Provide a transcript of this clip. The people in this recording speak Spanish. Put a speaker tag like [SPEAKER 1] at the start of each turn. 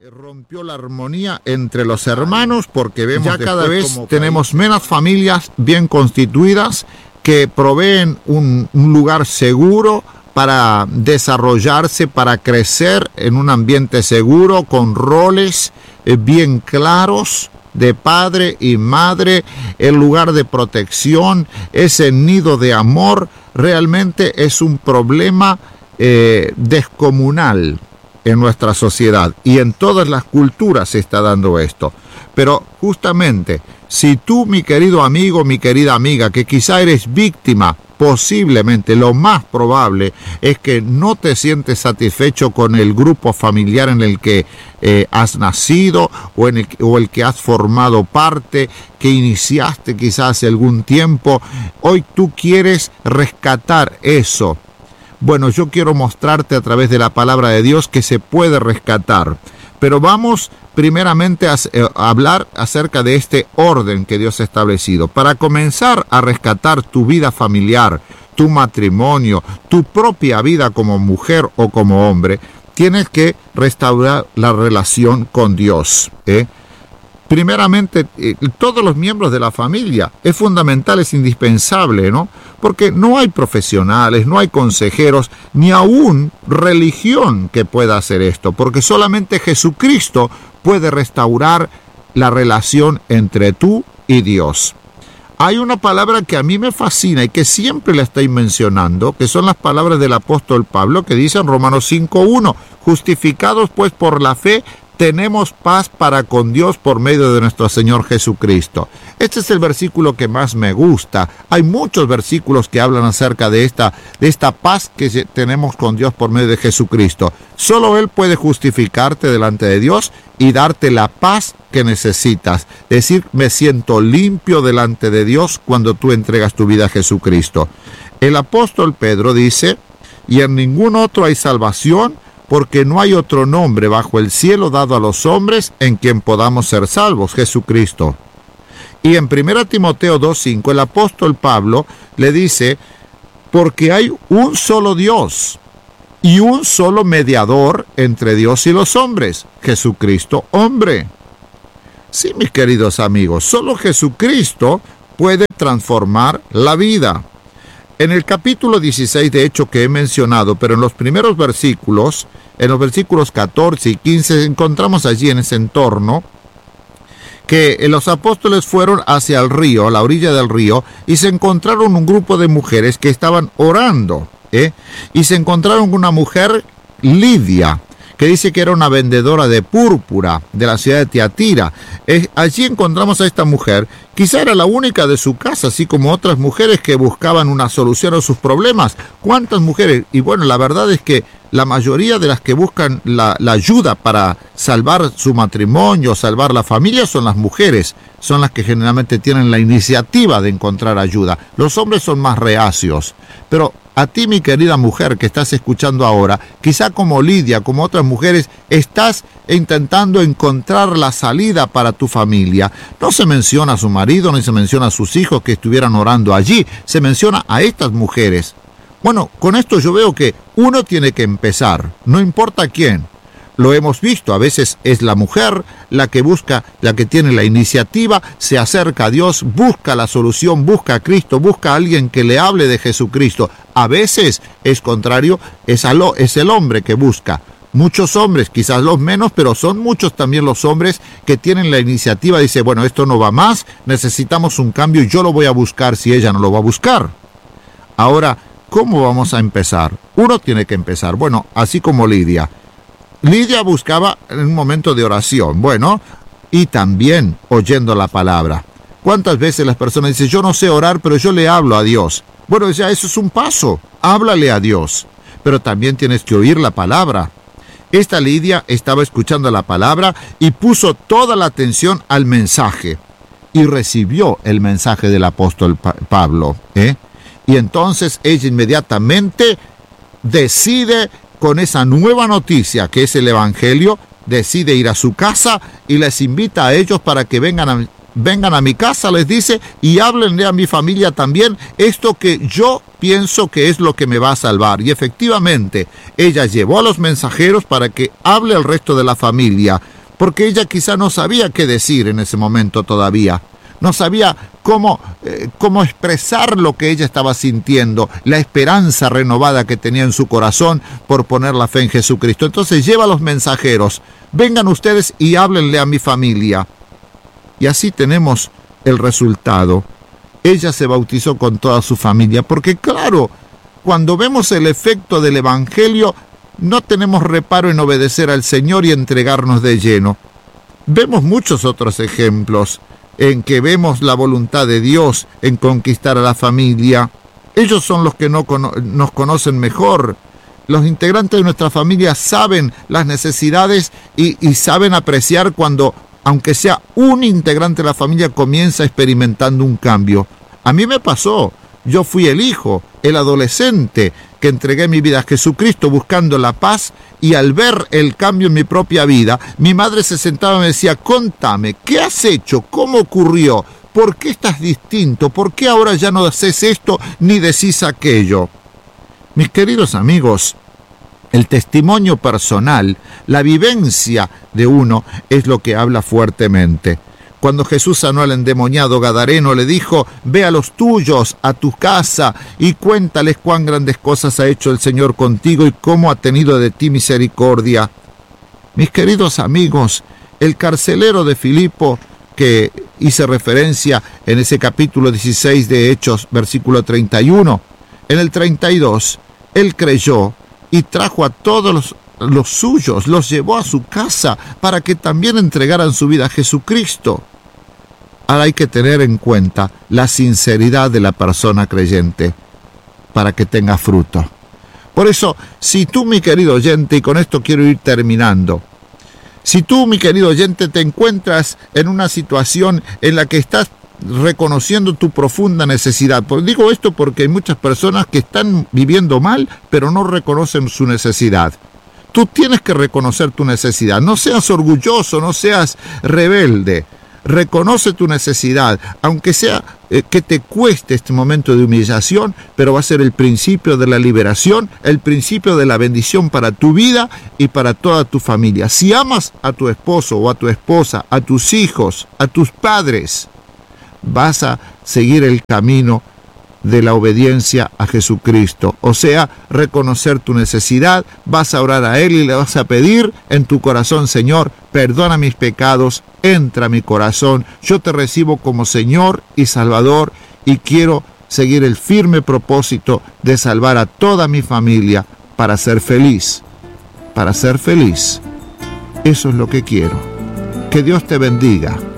[SPEAKER 1] Rompió la armonía entre los hermanos porque vemos ya cada vez tenemos menos familias bien constituidas que proveen un lugar seguro para desarrollarse, para crecer en un ambiente seguro, con roles bien claros de padre y madre, el lugar de protección, ese nido de amor. Realmente es un problema descomunal en nuestra sociedad, y en todas las culturas se está dando esto. Pero justamente, si tú, mi querido amigo, mi querida amiga, que quizá eres víctima, posiblemente lo más probable es que no te sientes satisfecho con el grupo familiar en el que has nacido o el que has formado parte, que iniciaste quizás hace algún tiempo. Hoy tú quieres rescatar eso. Bueno, yo quiero mostrarte a través de la palabra de Dios que se puede rescatar. Pero vamos primeramente a hablar acerca de este orden que Dios ha establecido. Para comenzar a rescatar tu vida familiar, tu matrimonio, tu propia vida como mujer o como hombre, tienes que restaurar la relación con Dios, Primeramente, todos los miembros de la familia, es fundamental, es indispensable, ¿no? Porque no hay profesionales, no hay consejeros, ni aún religión que pueda hacer esto, porque solamente Jesucristo puede restaurar la relación entre tú y Dios. Hay una palabra que a mí me fascina y que siempre la estoy mencionando, que son las palabras del apóstol Pablo, que dice en Romanos 5:1, justificados pues por la fe, tenemos paz para con Dios por medio de nuestro Señor Jesucristo. Este es el versículo que más me gusta. Hay muchos versículos que hablan acerca de esta paz que tenemos con Dios por medio de Jesucristo. Solo Él puede justificarte delante de Dios y darte la paz que necesitas. Es decir, me siento limpio delante de Dios cuando tú entregas tu vida a Jesucristo. El apóstol Pedro dice, y en ningún otro hay salvación, porque no hay otro nombre bajo el cielo dado a los hombres en quien podamos ser salvos, Jesucristo. Y en 1 Timoteo 2:5 el apóstol Pablo le dice, porque hay un solo Dios y un solo mediador entre Dios y los hombres, Jesucristo hombre. Sí, mis queridos amigos, solo Jesucristo puede transformar la vida. En el capítulo 16 de Hechos que he mencionado, pero en los primeros versículos, en los versículos 14 y 15, encontramos allí en ese entorno que los apóstoles fueron hacia el río, a la orilla del río, y se encontraron un grupo de mujeres que estaban orando, y se encontraron con una mujer, Lidia, que dice que era una vendedora de púrpura de la ciudad de Tiatira. Allí encontramos a esta mujer, quizá era la única de su casa, así como otras mujeres que buscaban una solución a sus problemas. ¿Cuántas mujeres? Y bueno, la verdad es que la mayoría de las que buscan la ayuda para salvar su matrimonio, salvar la familia, son las mujeres. Son las que generalmente tienen la iniciativa de encontrar ayuda. Los hombres son más reacios. Pero a ti, mi querida mujer que estás escuchando ahora, quizá como Lidia, como otras mujeres, estás intentando encontrar la salida para tu familia. No se menciona a su marido, ni se menciona a sus hijos que estuvieran orando allí. Se menciona a estas mujeres. Bueno, con esto yo veo que uno tiene que empezar, no importa quién. Lo hemos visto, a veces es la mujer la que busca, la que tiene la iniciativa, se acerca a Dios, busca la solución, busca a Cristo, busca a alguien que le hable de Jesucristo. A veces es contrario, es el hombre que busca. Muchos hombres, quizás los menos, pero son muchos también los hombres que tienen la iniciativa, dice, bueno, esto no va más, necesitamos un cambio y yo lo voy a buscar si ella no lo va a buscar. Ahora, ¿cómo vamos a empezar? Uno tiene que empezar, bueno, así como Lidia. Lidia buscaba en un momento de oración, bueno, y también oyendo la palabra. ¿Cuántas veces las personas dicen, yo no sé orar, pero yo le hablo a Dios? Bueno, ya eso es un paso, háblale a Dios, pero también tienes que oír la palabra. Esta Lidia estaba escuchando la palabra y puso toda la atención al mensaje, y recibió el mensaje del apóstol Pablo, Y entonces ella inmediatamente decide, con esa nueva noticia que es el Evangelio, decide ir a su casa y les invita a ellos para que vengan vengan a mi casa, les dice, y háblenle a mi familia también esto que yo pienso que es lo que me va a salvar. Y efectivamente, ella llevó a los mensajeros para que hable al resto de la familia, porque ella quizá no sabía qué decir en ese momento todavía. No sabía cómo expresar lo que ella estaba sintiendo, la esperanza renovada que tenía en su corazón por poner la fe en Jesucristo. Entonces lleva a los mensajeros, vengan ustedes y háblenle a mi familia. Y así tenemos el resultado. Ella se bautizó con toda su familia, porque claro, cuando vemos el efecto del Evangelio, no tenemos reparo en obedecer al Señor y entregarnos de lleno. Vemos muchos otros ejemplos en que vemos la voluntad de Dios en conquistar a la familia. Ellos son los que nos conocen mejor. Los integrantes de nuestra familia saben las necesidades y saben apreciar cuando, aunque sea un integrante de la familia, comienza experimentando un cambio. A mí me pasó. Yo fui el hijo, el adolescente, que entregué mi vida a Jesucristo buscando la paz, y al ver el cambio en mi propia vida, mi madre se sentaba y me decía, contame, ¿qué has hecho? ¿Cómo ocurrió? ¿Por qué estás distinto? ¿Por qué ahora ya no haces esto ni decís aquello? Mis queridos amigos, el testimonio personal, la vivencia de uno es lo que habla fuertemente. Cuando Jesús sanó al endemoniado gadareno, le dijo, ve a los tuyos, a tu casa, y cuéntales cuán grandes cosas ha hecho el Señor contigo y cómo ha tenido de ti misericordia. Mis queridos amigos, el carcelero de Filipo, que hice referencia en ese capítulo 16 de Hechos, versículo 31, en el 32, él creyó y trajo a todos los suyos, los llevó a su casa para que también entregaran su vida a Jesucristo. Ahora hay que tener en cuenta la sinceridad de la persona creyente para que tenga fruto. Por eso, si tú, mi querido oyente, y con esto quiero ir terminando, si tú, mi querido oyente, te encuentras en una situación en la que estás reconociendo tu profunda necesidad. Digo esto porque hay muchas personas que están viviendo mal, pero no reconocen su necesidad. Tú tienes que reconocer tu necesidad. No seas orgulloso, no seas rebelde. Reconoce tu necesidad, aunque sea que te cueste este momento de humillación, pero va a ser el principio de la liberación, el principio de la bendición para tu vida y para toda tu familia. Si amas a tu esposo o a tu esposa, a tus hijos, a tus padres, vas a seguir el camino de la obediencia a Jesucristo. O sea, reconocer tu necesidad, vas a orar a Él y le vas a pedir en tu corazón, Señor, perdona mis pecados, entra a mi corazón, yo te recibo como Señor y Salvador y quiero seguir el firme propósito de salvar a toda mi familia para ser feliz. Para ser feliz. Eso es lo que quiero. Que Dios te bendiga.